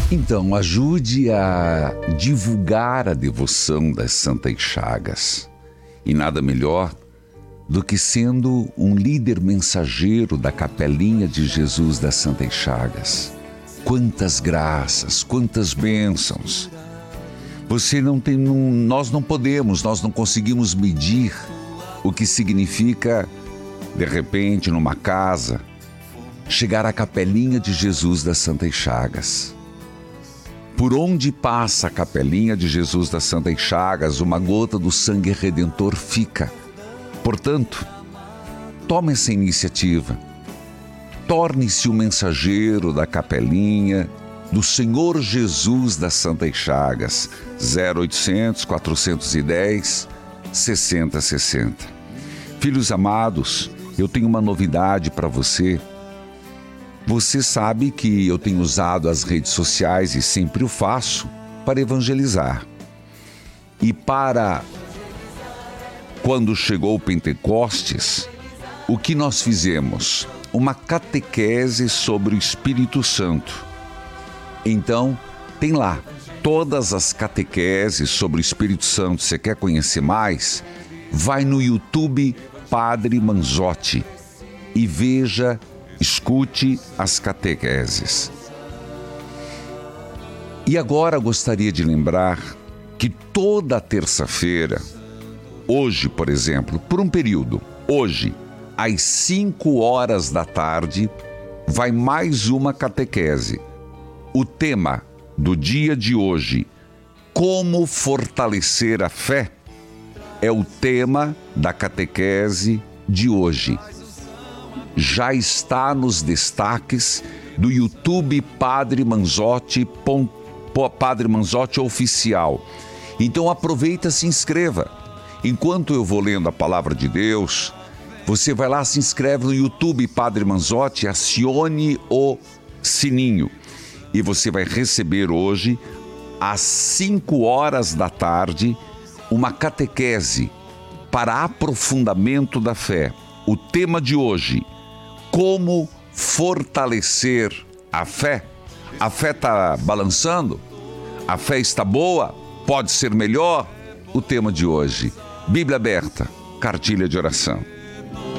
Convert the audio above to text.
Então, ajude a divulgar a devoção das Santas Chagas. E nada melhor do que sendo um líder mensageiro da Capelinha de Jesus das Santas Chagas. Quantas graças, quantas bênçãos. Nós não conseguimos medir o que significa, de repente, numa casa, chegar à Capelinha de Jesus das Santas Chagas. Por onde passa a Capelinha de Jesus das Santas Chagas, uma gota do sangue redentor fica. Portanto, tome essa iniciativa. Torne-se o mensageiro da Capelinha do Senhor Jesus das Santas Chagas. 0800 410 6060. Filhos amados, eu tenho uma novidade para você. Você sabe que eu tenho usado as redes sociais e sempre o faço para evangelizar. E quando chegou o Pentecostes, o que nós fizemos? Uma catequese sobre o Espírito Santo. Então, tem lá todas as catequeses sobre o Espírito Santo. Você quer conhecer mais? Vai no YouTube Padre Manzotti e escute as catequeses. E agora gostaria de lembrar que toda terça-feira, hoje, por exemplo, por um período, hoje, às 5 da tarde, vai mais uma catequese. O tema do dia de hoje, como fortalecer a fé, é o tema da catequese de hoje. Já está nos destaques do YouTube Padre Manzotti Oficial. Então aproveita e se inscreva. Enquanto eu vou lendo a palavra de Deus, você vai lá, se inscreve no YouTube Padre Manzotti, acione o sininho. E você vai receber hoje, às 5 da tarde, uma catequese para aprofundamento da fé. O tema de hoje, como fortalecer a fé? A fé está balançando? A fé está boa? Pode ser melhor? O tema de hoje, Bíblia aberta, cartilha de oração.